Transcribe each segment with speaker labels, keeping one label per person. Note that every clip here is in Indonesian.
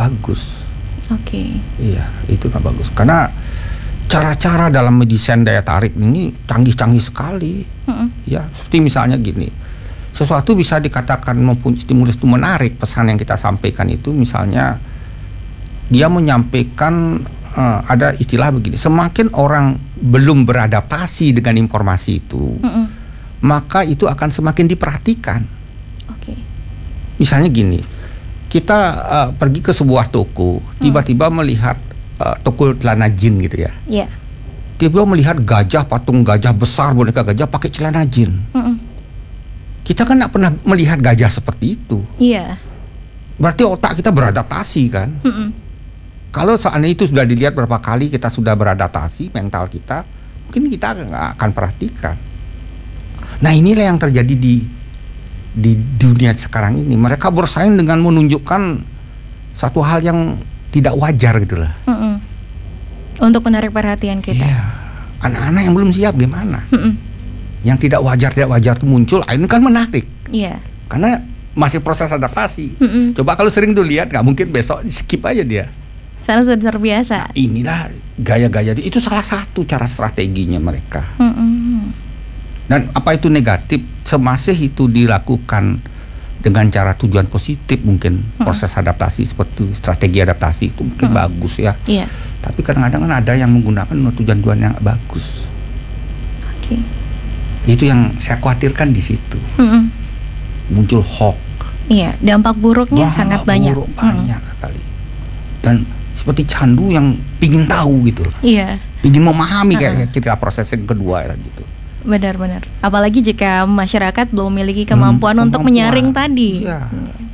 Speaker 1: bagus.
Speaker 2: Oke.
Speaker 1: Iya, itu nggak bagus karena cara-cara dalam mendesain daya tarik ini canggih-canggih sekali. Ya, seperti misalnya gini, sesuatu bisa dikatakan mempunyai stimulus itu menarik. Pesan yang kita sampaikan itu misalnya dia menyampaikan ada istilah begini, semakin orang belum beradaptasi dengan informasi itu, maka itu akan semakin diperhatikan.
Speaker 2: Oke.
Speaker 1: Misalnya gini, kita pergi ke sebuah toko, tiba-tiba melihat toko celana jin gitu ya.
Speaker 2: Iya.
Speaker 1: Tiba-tiba melihat gajah, patung gajah besar, boneka gajah pakai celana jin. Kita kan nggak pernah melihat gajah seperti itu.
Speaker 2: Iya.
Speaker 1: Berarti otak kita beradaptasi kan. Kalau seandainya itu sudah dilihat berapa kali, kita sudah beradaptasi, mental kita, mungkin kita nggak akan perhatikan. Nah inilah yang terjadi di dunia sekarang ini. Mereka bersaing dengan menunjukkan satu hal yang tidak wajar gitu lah.
Speaker 2: Untuk menarik perhatian kita.
Speaker 1: Iya. Anak-anak yang belum siap gimana? Yang tidak wajar itu muncul, ini kan menarik.
Speaker 2: Iya.
Speaker 1: Karena masih proses adaptasi. Coba kalau sering tuh lihat, nggak mungkin besok skip aja dia.
Speaker 2: Sana sudah terbiasa.
Speaker 1: Nah, inilah gaya-gaya itu salah satu cara strateginya mereka. Dan apa itu negatif, semasih itu dilakukan dengan cara tujuan positif, mungkin proses adaptasi seperti strategi adaptasi itu mungkin bagus ya.
Speaker 2: Iya.
Speaker 1: Tapi kadang-kadang kan ada yang menggunakan tujuan-tujuan yang bagus.
Speaker 2: Oke.
Speaker 1: Itu yang saya khawatirkan di situ. Muncul hoax.
Speaker 2: Iya, dampak buruknya sangat banyak.
Speaker 1: Banyak sekali. Dan seperti candu yang pingin tahu gitu.
Speaker 2: Iya.
Speaker 1: Pingin memahami kayak kita proses yang kedua gitu.
Speaker 2: Benar-benar. Apalagi jika masyarakat belum memiliki kemampuan untuk menyaring tadi.
Speaker 1: Iya.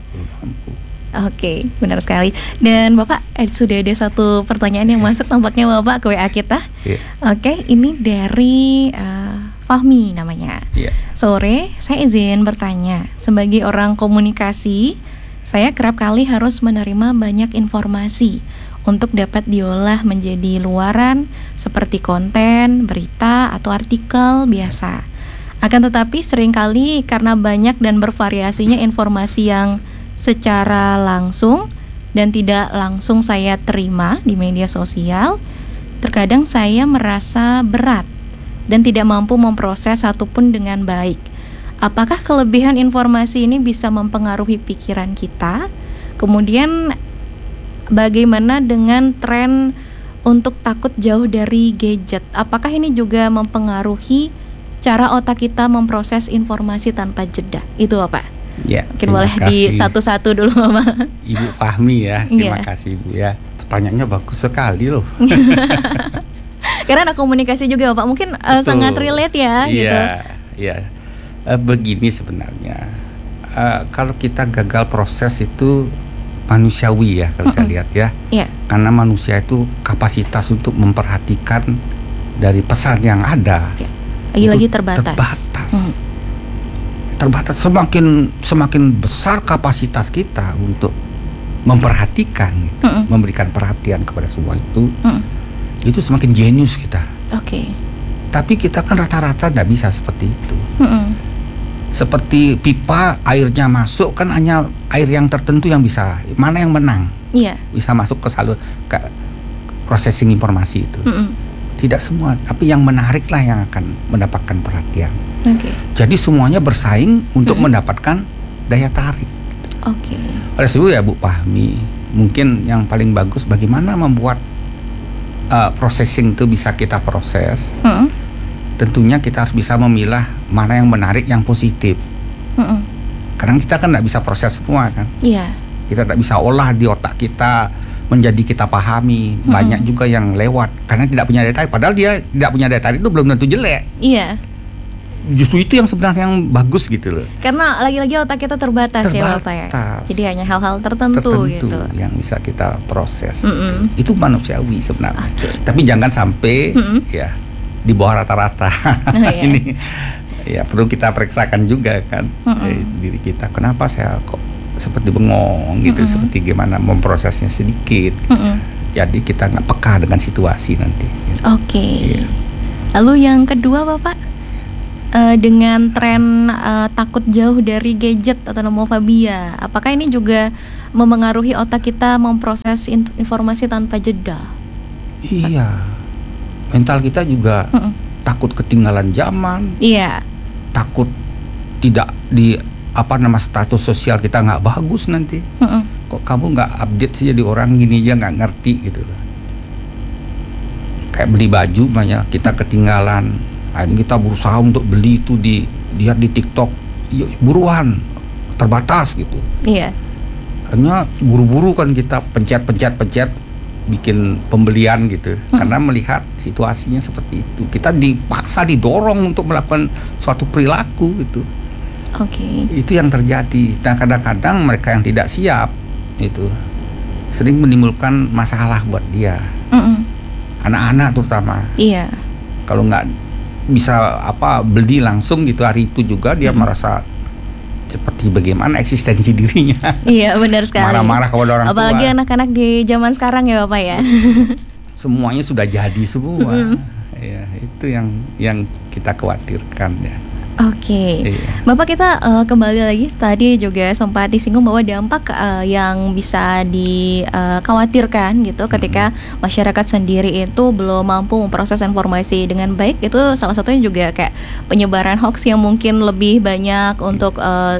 Speaker 2: Oke, benar sekali. Dan Bapak sudah ada satu pertanyaan yang masuk tampaknya Bapak ke WA kita. Oke, ini dari Fahmi namanya. Sore, saya izin bertanya. Sebagai orang komunikasi, saya kerap kali harus menerima banyak informasi untuk dapat diolah menjadi luaran seperti konten, berita, atau artikel biasa. Akan tetapi seringkali karena banyak dan bervariasinya informasi yang secara langsung dan tidak langsung saya terima di media sosial, terkadang saya merasa berat dan tidak mampu memproses satupun dengan baik. Apakah kelebihan informasi ini bisa mempengaruhi pikiran kita? Kemudian bagaimana dengan tren untuk takut jauh dari gadget? Apakah ini juga mempengaruhi cara otak kita memproses informasi tanpa jeda? Itu apa?
Speaker 1: Ya,
Speaker 2: mungkin boleh di satu-satu dulu Mama.
Speaker 1: Ibu Fahmi ya, terima kasih Ibu ya. Pertanyaannya bagus sekali loh.
Speaker 2: Karena anak komunikasi juga Pak, mungkin sangat relate ya.
Speaker 1: Iya. Begini sebenarnya, kalau kita gagal proses itu manusiawi ya kalau saya lihat ya. Karena manusia itu kapasitas untuk memperhatikan dari pesan yang ada.
Speaker 2: Lagi-lagi terbatas.
Speaker 1: Terbatas. Semakin besar kapasitas kita untuk memperhatikan, gitu, memberikan perhatian kepada semua itu semakin jenius kita. Tapi kita kan rata-rata tidak bisa seperti itu. Seperti pipa, airnya masuk kan hanya air yang tertentu yang bisa, mana yang menang, bisa masuk ke ke processing informasi itu. Tidak semua, tapi yang menarik lah yang akan mendapatkan perhatian. Jadi semuanya bersaing untuk mendapatkan daya tarik. Oleh sebab itu ya Bu Fahmi, mungkin yang paling bagus bagaimana membuat processing itu bisa kita proses. Tentunya kita harus bisa memilah mana yang menarik, yang positif. Kadang kita kan tidak bisa proses semua kan. Kita tidak bisa olah di otak kita menjadi kita pahami. Banyak juga yang lewat karena tidak punya daya tarik. Padahal dia tidak punya daya tarik itu belum tentu jelek. Justru itu yang sebenarnya yang bagus gitu loh. Karena lagi-lagi otak kita terbatas ya Bapak ya. Jadi hanya hal-hal tertentu gitu yang bisa kita proses. Itu manusiawi sebenarnya. Tapi jangan sampai ya di bawah rata-rata. Ini ya perlu kita periksakan juga kan diri kita. Kenapa saya kok seperti bengong gitu, seperti gimana memprosesnya sedikit. Jadi kita nggak peka dengan situasi nanti. Lalu yang kedua Bapak, dengan tren takut jauh dari gadget atau nomofobia, apakah ini juga
Speaker 2: memengaruhi otak kita memproses informasi tanpa jeda.
Speaker 1: Iya, mental kita juga takut ketinggalan zaman.
Speaker 2: Iya.
Speaker 1: Takut tidak di status sosial kita nggak bagus nanti. Kok kamu nggak update sih, jadi orang gini aja nggak ngerti gitu loh. Kayak beli baju banyak kita ketinggalan. Akhirnya kita berusaha untuk beli itu lihat di TikTok, buruan terbatas gitu.
Speaker 2: Iya.
Speaker 1: Hanya buru-buru kan kita pencet bikin pembelian gitu, karena melihat situasinya seperti itu. Kita dipaksa, didorong untuk melakukan suatu perilaku gitu. Itu yang terjadi. Nah, kadang-kadang mereka yang tidak siap itu sering menimbulkan masalah buat dia. Anak-anak terutama.
Speaker 2: Iya.
Speaker 1: Kalau nggak bisa beli langsung gitu hari itu juga dia merasa seperti bagaimana eksistensi dirinya.
Speaker 2: Iya, benar sekali.
Speaker 1: Marah-marah kepada orang tua.
Speaker 2: Apalagi anak-anak di zaman sekarang ya Bapak ya.
Speaker 1: Semuanya sudah jadi semua. Ya, itu yang kita khawatirkan ya.
Speaker 2: Iya. Bapak, kita kembali lagi, tadi juga sempat disinggung bahwa dampak yang bisa dikhawatirkan gitu ketika masyarakat sendiri itu belum mampu memproses informasi dengan baik. Itu salah satunya juga kayak penyebaran hoax yang mungkin lebih banyak untuk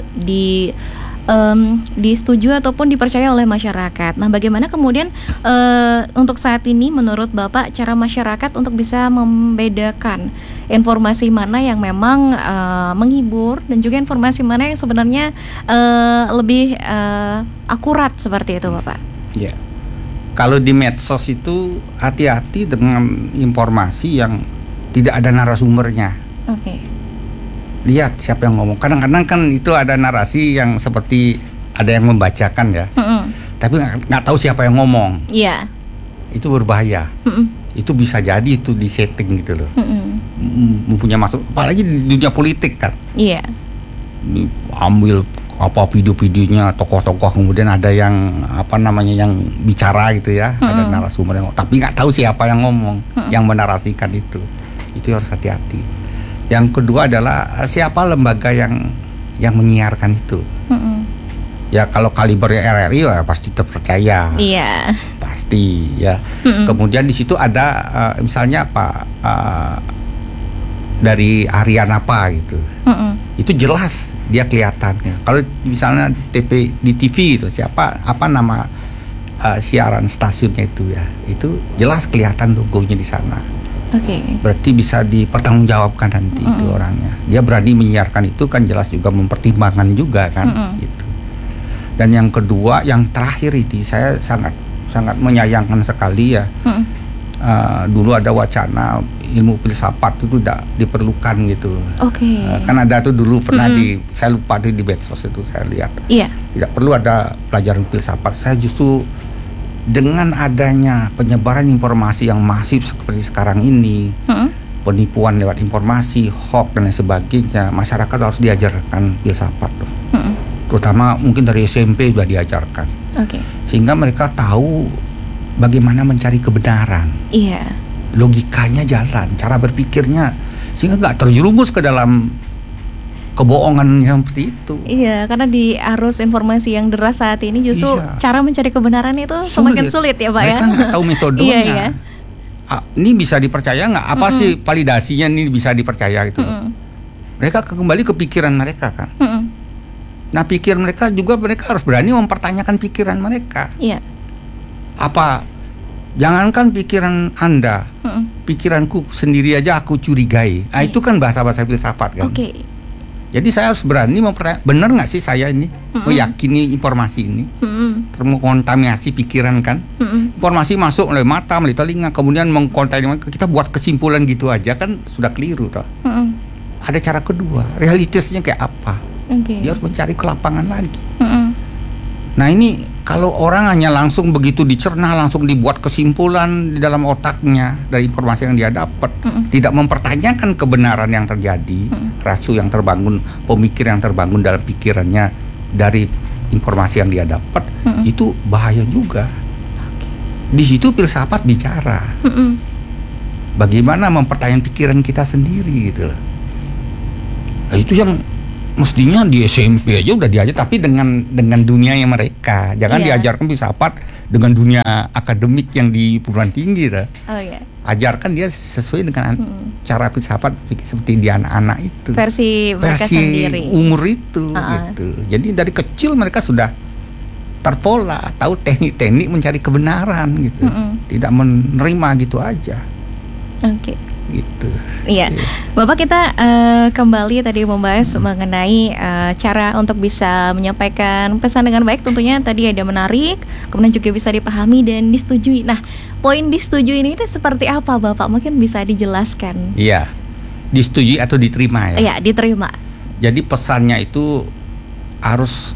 Speaker 2: disetujui ataupun dipercaya oleh masyarakat. Nah, bagaimana kemudian untuk saat ini menurut Bapak cara masyarakat untuk bisa membedakan informasi mana yang memang menghibur dan juga informasi mana yang sebenarnya lebih akurat seperti itu, Bapak?
Speaker 1: Ya, kalau di medsos itu hati-hati dengan informasi yang tidak ada narasumbernya. Lihat siapa yang ngomong. Kadang-kadang kan itu ada narasi yang seperti ada yang membacakan ya, tapi nggak tahu siapa yang ngomong.
Speaker 2: Iya.
Speaker 1: Itu berbahaya. Itu bisa jadi itu disetting gitu loh. Mempunyai maksud, apalagi di dunia politik kan.
Speaker 2: Iya.
Speaker 1: Ambil video-videonya tokoh-tokoh, kemudian ada yang yang bicara gitu ya, ada narasumber yang, tapi nggak tahu siapa yang ngomong, yang menarasikan itu. Itu harus hati-hati. Yang kedua adalah siapa lembaga yang menyiarkan itu. Ya kalau kalibernya RRI ya pasti terpercaya.
Speaker 2: Iya.
Speaker 1: Pasti ya. Kemudian di situ ada misalnya dari harian apa gitu. Itu jelas dia kelihatan. Kalau misalnya di TV itu apa nama siaran stasiunnya itu ya. Itu jelas kelihatan logonya di sana. Berarti bisa dipertanggungjawabkan nanti itu orangnya. Dia berani menyiarkan itu kan jelas juga mempertimbangkan juga kan gitu. Dan yang kedua, yang terakhir itu saya sangat menyayangkan sekali ya. Dulu ada wacana ilmu filsafat itu tidak diperlukan gitu. Kan ada tuh dulu pernah saya lupa di medsos itu saya lihat. Tidak perlu ada pelajaran filsafat. Saya justru dengan adanya penyebaran informasi yang masif seperti sekarang ini, penipuan lewat informasi, hoax dan lain sebagainya, masyarakat harus diajarkan filsafat loh. Terutama mungkin dari SMP sudah diajarkan. Sehingga mereka tahu bagaimana mencari kebenaran. Logikanya jalan, cara berpikirnya, sehingga nggak terjerumus ke dalam kebohongan yang seperti itu.
Speaker 2: Iya, karena di arus informasi yang deras saat ini justru cara mencari kebenaran itu semakin sulit ya Pak.
Speaker 1: Mereka nggak tahu metodenya. Ini bisa dipercaya nggak? Apa sih validasinya ini bisa dipercaya gitu? Mereka kembali ke pikiran mereka kan. Nah, pikiran mereka harus berani mempertanyakan pikiran mereka. Jangankan pikiran Anda, pikiranku sendiri aja aku curigai. Itu kan bahasa-bahasa filsafat kan. Jadi saya harus berani benar nggak sih saya ini meyakini informasi ini, terkontaminasi pikiran kan, informasi masuk melalui mata, melalui telinga, kemudian mengkontaminasi, kita buat kesimpulan gitu aja kan sudah keliru toh. Ada cara kedua, realitasnya kayak apa? Dia harus mencari ke lapangan lagi. Nah ini kalau orang hanya langsung begitu dicerna, langsung dibuat kesimpulan di dalam otaknya dari informasi yang dia dapat, tidak mempertanyakan kebenaran yang terjadi, rasio yang terbangun, pemikir yang terbangun dalam pikirannya dari informasi yang dia dapat, itu bahaya juga. Di situ filsafat bicara. Bagaimana mempertanyakan pikiran kita sendiri gitu loh. Nah, itu yang mestinya di SMP aja udah diajar, tapi dengan dunianya mereka. Jangan diajarkan filsafat dengan dunia akademik yang di perguruan tinggi. Ajarkan dia sesuai dengan cara filsafat seperti di anak-anak itu.
Speaker 2: Versi mereka sendiri.
Speaker 1: Umur itu gitu. Jadi dari kecil mereka sudah terpola, tahu teknik-teknik mencari kebenaran gitu. Tidak menerima gitu aja.
Speaker 2: Oke.
Speaker 1: Gitu.
Speaker 2: Iya. Bapak, kita kembali tadi membahas mengenai cara untuk bisa menyampaikan pesan dengan baik. Tentunya tadi ada menarik, kemudian juga bisa dipahami dan disetujui. Nah, poin disetujui ini seperti apa, Bapak? Mungkin bisa dijelaskan.
Speaker 1: Iya. Disetujui atau diterima ya?
Speaker 2: Iya, diterima.
Speaker 1: Jadi pesannya itu harus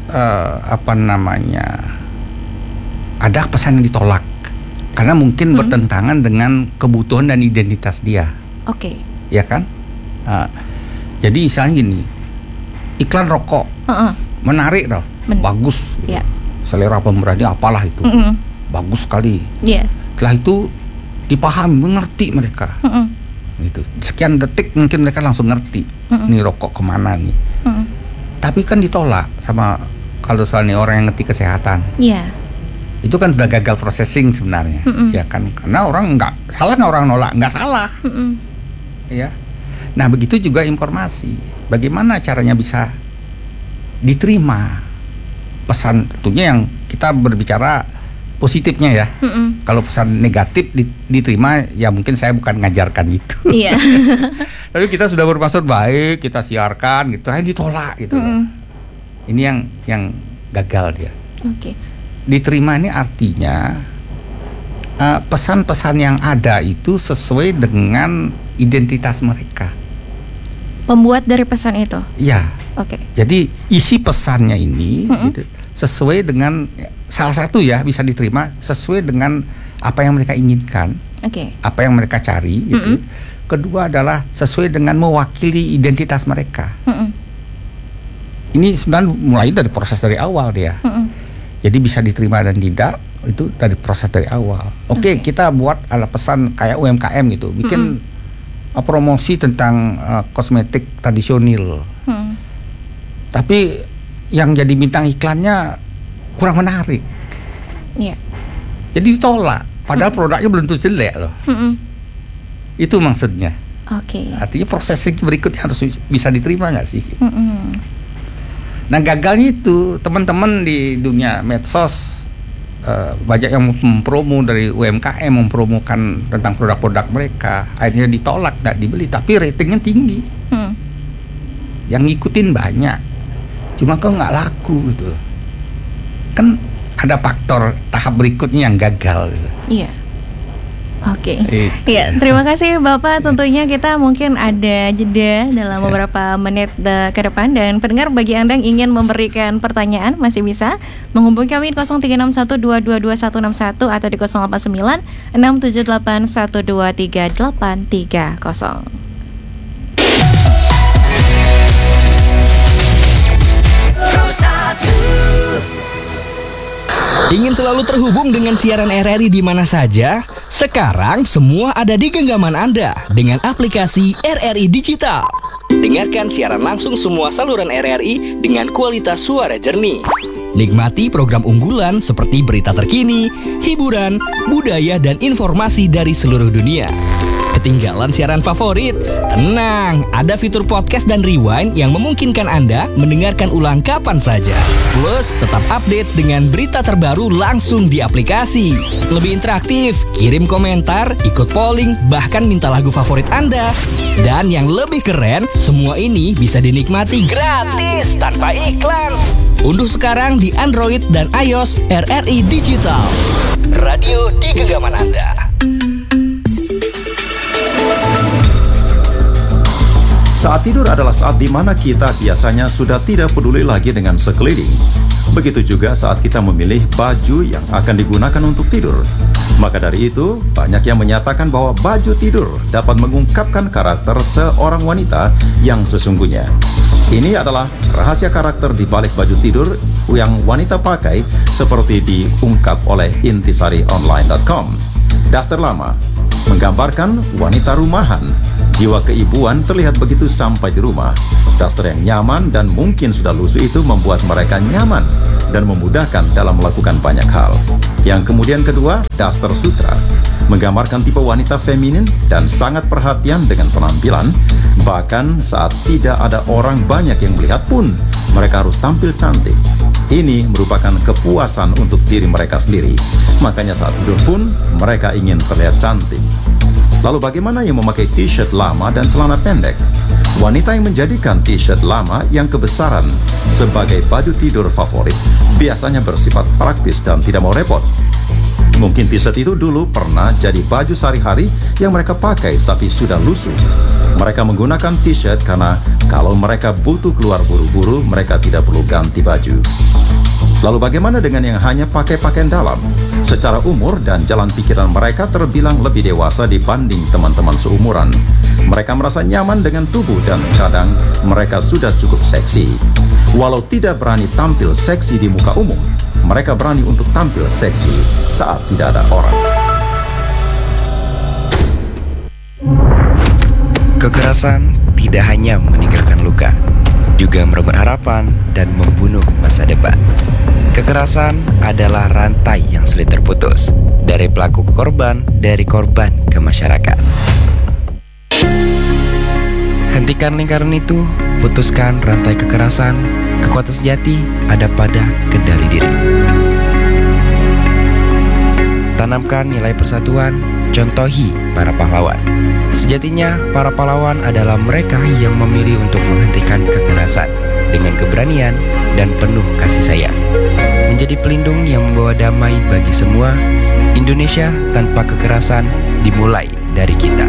Speaker 1: ada pesan yang ditolak. Karena mungkin bertentangan dengan kebutuhan dan identitas dia.
Speaker 2: Oke.
Speaker 1: Ya kan? Jadi misalnya gini, iklan rokok menarik loh, bagus. Gitu. Selera pemberani apalah itu, bagus sekali. Setelah itu dipahami, mengerti mereka. Gitu. Sekian detik mungkin mereka langsung ngerti nih rokok kemana nih. Tapi kan ditolak sama kalau soalnya orang yang ngerti kesehatan. Itu kan sudah gagal processing sebenarnya, ya kan? Karena orang nggak orang nolak, nggak salah, ya. Nah begitu juga informasi, bagaimana caranya bisa diterima pesan, tentunya yang kita berbicara positifnya ya. Kalau pesan negatif diterima, ya mungkin saya bukan ngajarkan itu. Tapi kita sudah bermaksud baik, kita siarkan gitu, ditolak gitu. Ini yang gagal dia. Diterima ini artinya pesan-pesan yang ada itu sesuai dengan identitas mereka.
Speaker 2: Pembuat dari pesan itu?
Speaker 1: Ya. Jadi isi pesannya ini gitu, sesuai dengan salah satu ya bisa diterima sesuai dengan apa yang mereka inginkan, apa yang mereka cari. Gitu. Kedua adalah sesuai dengan mewakili identitas mereka. Ini sebenarnya mulai dari proses dari awal dia. Jadi bisa diterima dan tidak itu dari proses dari awal. Kita buat ala pesan kayak UMKM gitu, bikin promosi tentang kosmetik tradisional. Tapi yang jadi bintang iklannya kurang menarik. Jadi ditolak. Padahal produknya belum tentu jelek loh. Itu maksudnya. Artinya proses berikutnya harus bisa diterima nggak sih? Nah gagalnya itu teman-teman di dunia medsos banyak yang mempromo dari UMKM, mempromokan tentang produk-produk mereka, akhirnya ditolak, nggak dibeli, tapi ratingnya tinggi, yang ngikutin banyak, cuma kok nggak laku gitu. Kan ada faktor tahap berikutnya yang gagal gitu.
Speaker 2: Iya, terima kasih Bapak. Tentunya kita mungkin ada jeda dalam beberapa menit ke depan. Dan pendengar, bagi Anda yang ingin memberikan pertanyaan masih bisa menghubungi kami di 0361222161 atau di 089678123830.
Speaker 3: Ingin selalu terhubung dengan siaran RRI di mana saja? Sekarang semua ada di genggaman Anda dengan aplikasi RRI Digital. Dengarkan siaran langsung semua saluran RRI dengan kualitas suara jernih. Nikmati program unggulan seperti berita terkini, hiburan, budaya, dan informasi dari seluruh dunia. Ketinggalan siaran favorit? Tenang, ada fitur podcast dan rewind yang memungkinkan Anda mendengarkan ulang kapan saja. Plus, tetap update dengan berita terbaru langsung di aplikasi. Lebih interaktif, kirim komentar, ikut polling, bahkan minta lagu favorit Anda. Dan yang lebih keren, semua ini bisa dinikmati gratis tanpa iklan. Unduh sekarang di Android dan iOS RRI Digital. Radio di genggaman Anda.
Speaker 4: Saat tidur adalah saat di mana kita biasanya sudah tidak peduli lagi dengan sekeliling. Begitu juga saat kita memilih baju yang akan digunakan untuk tidur. Maka dari itu, banyak yang menyatakan bahwa baju tidur dapat mengungkapkan karakter seorang wanita yang sesungguhnya. Ini adalah rahasia karakter di balik baju tidur yang wanita pakai seperti diungkap oleh intisarionline.com. Daster lama menggambarkan wanita rumahan Jiwa keibuan terlihat begitu sampai di rumah. Daster yang nyaman dan mungkin sudah lusuh itu membuat mereka nyaman dan memudahkan dalam melakukan banyak hal. Yang kemudian kedua, daster sutra, menggambarkan tipe wanita feminin dan sangat perhatian dengan penampilan. Bahkan saat tidak ada orang banyak yang melihat pun, mereka harus tampil cantik. Ini merupakan kepuasan untuk diri mereka sendiri. Makanya saat tidur pun, mereka ingin terlihat cantik. Lalu bagaimana yang memakai t-shirt lama dan celana pendek? Wanita yang menjadikan t-shirt lama yang kebesaran sebagai baju tidur favorit biasanya bersifat praktis dan tidak mau repot. Mungkin t-shirt itu dulu pernah jadi baju sehari-hari yang mereka pakai tapi sudah lusuh. Mereka menggunakan t-shirt karena kalau mereka butuh keluar buru-buru, mereka tidak perlu ganti baju. Lalu bagaimana dengan yang hanya pakai pakaian dalam? Secara umur dan jalan pikiran mereka terbilang lebih dewasa dibanding teman-teman seumuran. Mereka merasa nyaman dengan tubuh dan kadang mereka sudah cukup seksi. Walau tidak berani tampil seksi di muka umum, mereka berani untuk tampil seksi saat tidak ada orang.
Speaker 5: Kekerasan tidak hanya meninggalkan luka, juga merebut harapan dan membunuh masa depan. Kekerasan adalah rantai yang sulit terputus, dari pelaku ke korban, dari korban ke masyarakat. Hentikan lingkaran itu, putuskan rantai kekerasan. Kekuatan sejati ada pada kendali diri. Tanamkan nilai persatuan, contohi para pahlawan. Sejatinya, para pahlawan adalah mereka yang memilih untuk menghentikan kekerasan dengan keberanian dan penuh kasih sayang. Menjadi pelindung yang membawa damai bagi semua. Indonesia tanpa kekerasan dimulai dari kita.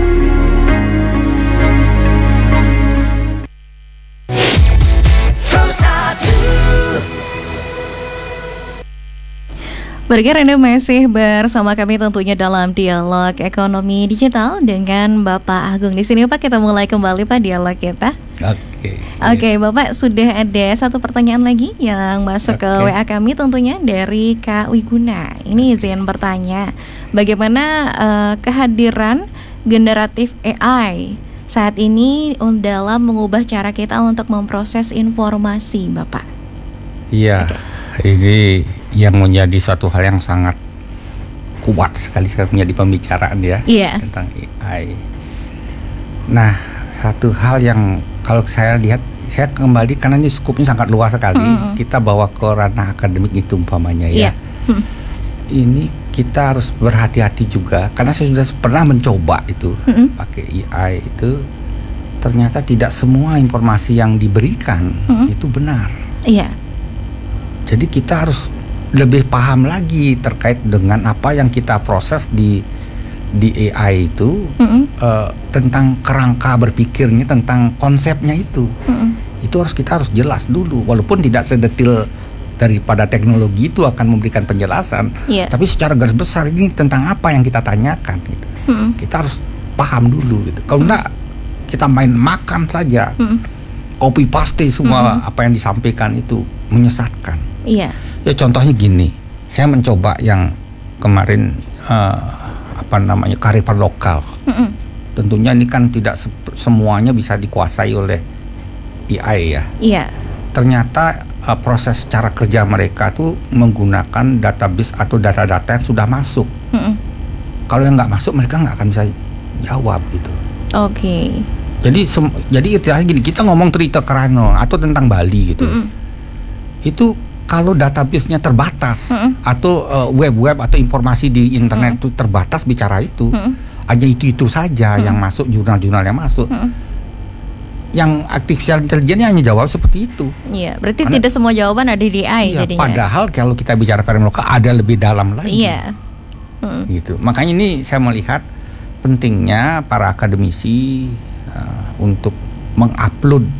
Speaker 2: Bergerak Anda masih bersama kami tentunya dalam dialog ekonomi digital dengan Bapak Agung. Di sini Pak, kita mulai kembali Pak dialog kita. Oke, Bapak, sudah ada satu pertanyaan lagi yang masuk ke WA kami tentunya dari Kak Wiguna. Ini izin bertanya, bagaimana kehadiran generatif AI saat ini dalam mengubah cara kita untuk memproses informasi, Bapak?
Speaker 1: Iya. Ini yang menjadi suatu hal yang sangat kuat sekali sekarang menjadi pembicaraan ya tentang AI. Nah, satu hal yang kalau saya lihat, saya kembali karena ini skupnya sangat luas sekali. Kita bawa ke ranah akademik itu umpamanya ya. Ini kita harus berhati-hati juga karena saya sudah pernah mencoba itu pakai AI itu, ternyata tidak semua informasi yang diberikan itu benar. Jadi kita harus lebih paham lagi terkait dengan apa yang kita proses di AI itu, tentang kerangka berpikirnya, tentang konsepnya itu. Itu kita harus jelas dulu, walaupun tidak sedetil daripada teknologi itu akan memberikan penjelasan, tapi secara garis besar ini tentang apa yang kita tanyakan gitu. Kita harus paham dulu gitu. Kalau enggak kita main makan saja, copy paste semua apa yang disampaikan itu menyesatkan. Ya contohnya gini, saya mencoba yang kemarin kearifan lokal. Tentunya ini kan tidak semuanya bisa dikuasai oleh AI ya. Ternyata proses cara kerja mereka tuh menggunakan database atau data-data yang sudah masuk. Kalau yang nggak masuk mereka nggak akan bisa jawab gitu. Jadi istilahnya gini, kita ngomong cerita Kerano atau tentang Bali gitu. Itu kalau database-nya terbatas atau web-web atau informasi di internet itu terbatas bicara itu, hanya itu saja yang masuk, jurnal-jurnal yang masuk. Yang artificial intelligence hanya jawab seperti itu. Iya,
Speaker 2: berarti tidak semua jawaban ada di AI jadinya.
Speaker 1: Padahal kalau kita bicara karya lokal ada lebih dalam lagi. Gitu. Makanya ini saya melihat pentingnya para akademisi untuk mengupload,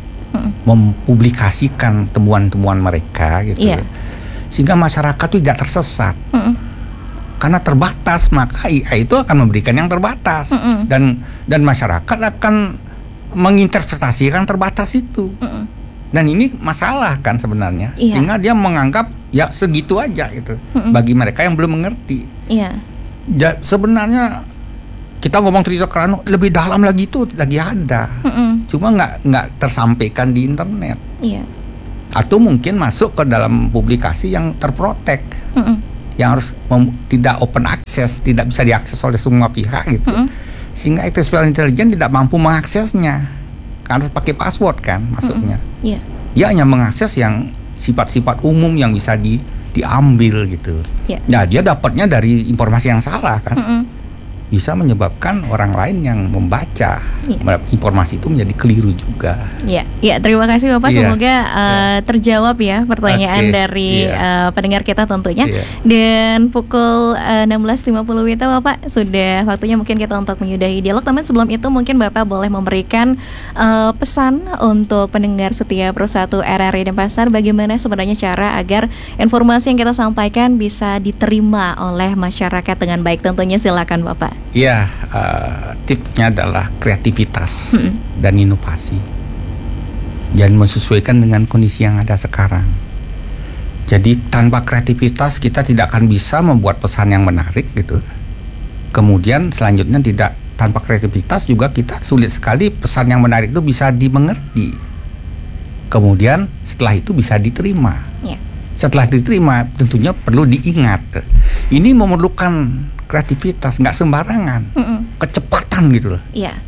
Speaker 1: mempublikasikan temuan-temuan mereka gitu, sehingga masyarakat itu tidak tersesat. Karena terbatas, maka AI itu akan memberikan yang terbatas, dan masyarakat akan menginterpretasikan terbatas itu. Dan ini masalah kan sebenarnya, sehingga dia menganggap ya segitu aja gitu. Bagi mereka yang belum mengerti, sebenarnya kita ngomong Trito Karno lebih dalam lagi itu lagi ada, cuma nggak tersampaikan di internet. Atau mungkin masuk ke dalam publikasi yang terprotek, yang harus tidak open access, tidak bisa diakses oleh semua pihak gitu, sehingga artificial intelligence tidak mampu mengaksesnya, karena harus pakai password kan masuknya. Dia hanya mengakses yang sifat-sifat umum yang bisa diambil gitu. Nah dia dapatnya dari informasi yang salah kan. Bisa menyebabkan orang lain yang membaca informasi itu menjadi keliru juga.
Speaker 2: Terima kasih Bapak. Semoga terjawab ya pertanyaan dari pendengar kita tentunya. Dan pukul 16.50 WITA Bapak, sudah waktunya mungkin kita untuk menyudahi dialog. Namun sebelum itu mungkin Bapak boleh memberikan pesan untuk pendengar setiap Persatu RRI Denpasar, bagaimana sebenarnya cara agar informasi yang kita sampaikan bisa diterima oleh masyarakat dengan baik. Tentunya silakan Bapak.
Speaker 1: Ya, tipsnya adalah kreativitas dan inovasi, dan menyesuaikan dengan kondisi yang ada sekarang. Jadi tanpa kreativitas kita tidak akan bisa membuat pesan yang menarik gitu. Kemudian selanjutnya tanpa kreativitas juga kita sulit sekali pesan yang menarik itu bisa dimengerti. Kemudian setelah itu bisa diterima. Setelah diterima tentunya perlu diingat. Ini memerlukan kreativitas, nggak sembarangan, kecepatan gitu loh.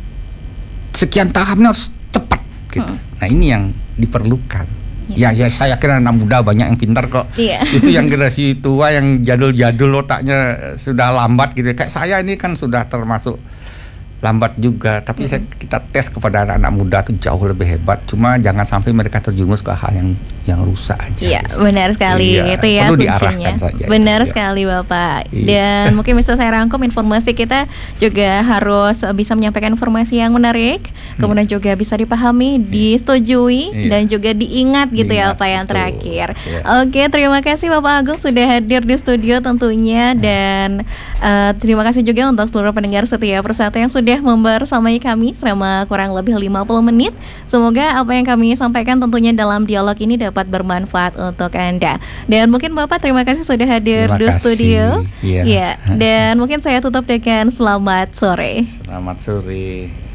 Speaker 1: Sekian tahapnya harus cepat gitu. Nah ini yang diperlukan. Ya saya yakin anak muda banyak yang pintar kok. Justru yang generasi tua yang jadul-jadul otaknya sudah lambat gitu. Kayak saya ini kan sudah termasuk lambat juga, tapi kita tes kepada anak-anak muda itu jauh lebih hebat. Cuma jangan sampai mereka terjerumus ke hal yang rusak aja.
Speaker 2: Benar sekali. Itu ya
Speaker 1: perlu
Speaker 2: kuncinya.
Speaker 1: Diarahkan saja.
Speaker 2: Benar sekali Bapak. Dan mungkin bisa saya rangkum, informasi kita juga harus bisa menyampaikan informasi yang menarik, kemudian juga bisa dipahami, disetujui, dan juga diingat gitu ya Pak yang terakhir. Oke, terima kasih Bapak Agung sudah hadir di studio tentunya, dan terima kasih juga untuk seluruh pendengar setia Persatu yang sudah membersamai kami selama kurang lebih 50 menit. Semoga apa yang kami sampaikan tentunya dalam dialog ini dapat bermanfaat untuk Anda. Dan mungkin Bapak terima kasih sudah hadir di studio. Dan mungkin saya tutup dengan selamat sore.
Speaker 1: Selamat sore.